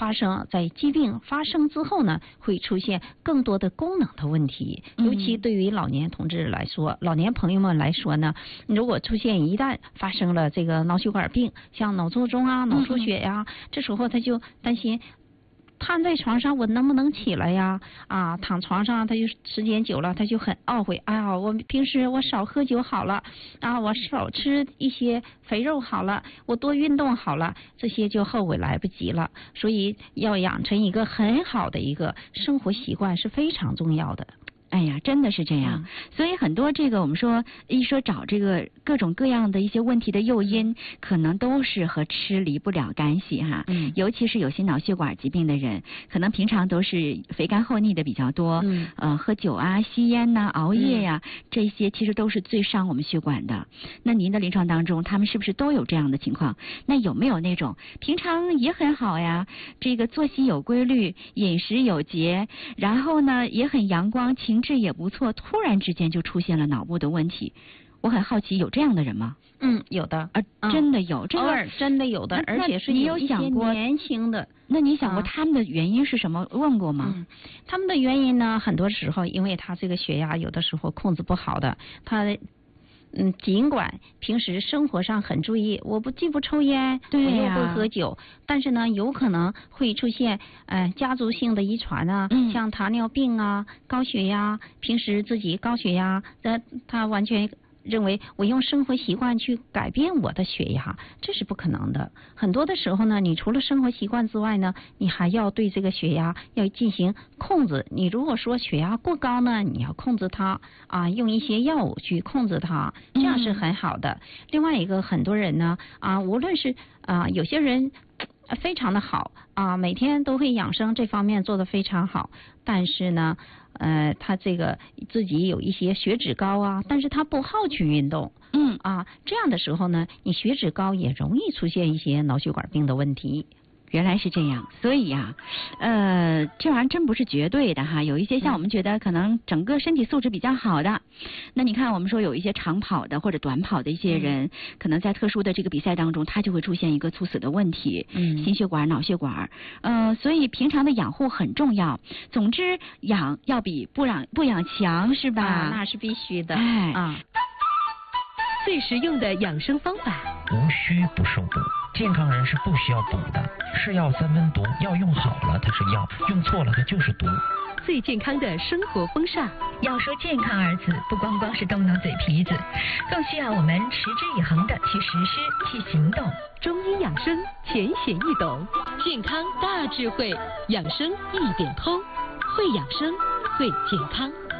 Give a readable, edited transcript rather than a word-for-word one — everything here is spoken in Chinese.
在疾病发生之后呢，会出现更多的功能的问题。尤其对于老年同志来说，老年朋友们来说呢，如果一旦发生了这个脑血管病，像脑卒中啊、脑出血呀，这时候他就担心。瘫在床上，我能不能起来呀？躺床上，他就时间久了，他就很懊悔。哎呀，我平时我少喝酒好了，我少吃一些肥肉好了，我多运动好了，这些就后悔来不及了。所以要养成一个很好的一个生活习惯是非常重要的。 哎呀，真的是这样。所以很多这个我们说找这个各种各样的一些问题的诱因，可能都是和吃离不了干系哈。尤其是有些脑血管疾病的人，可能平常都是肥甘厚腻的比较多，喝酒啊、吸烟呐、熬夜呀，这些其实都是最伤我们血管的。那您的临床当中，他们是不是都有这样的情况？那有没有那种平常也很好呀，这个作息有规律，饮食有节，然后呢也很阳光，情志也不错，突然之间就出现了脑部的问题？我很好奇，有这样的人吗？ 有的， 真的有， 偶尔真的有的，而且是有一些年轻的。 那你想过他们的原因是什么？问过吗？ 他们的原因呢，很多时候因为他这个血压有的时候控制不好的，他尽管平时生活上很注意，我既不抽烟，我又不喝酒，但是呢，有可能会出现家族性的遗传啊，像糖尿病啊、高血压，平时自己高血压，他完全认为我用生活习惯去改变我的血压，这是不可能的。很多的时候呢，你除了生活习惯之外呢，你还要对这个血压要进行控制。你如果说血压过高呢，你要控制它用一些药物去控制它，这样是很好的。另外一个，很多人呢无论是有些人非常的好每天都会养生，这方面做得非常好，但是呢他这个自己有一些血脂高但是他不好去运动，这样的时候呢，你血脂高也容易出现一些脑血管病的问题。 原来是这样，所以这玩意儿真不是绝对的哈。有一些像我们觉得可能整个身体素质比较好的，那你看我们说有一些长跑的或者短跑的一些人，可能在特殊的这个比赛当中，他就会出现一个猝死的问题，心血管、脑血管，所以平常的养护很重要。总之，养要比不养强，是吧？ 那是必须的。 最实用的养生方法， 无需不受补。健康人是不需要补的，是药三分毒，药用好了它是药，用错了它就是毒。 最健康的生活风尚， 要说健康二字，不光光是动动嘴皮子，更需要我们持之以恒的去实施、去行动。 中医养生浅显易懂，健康大智慧，养生一点通，会养生，会健康。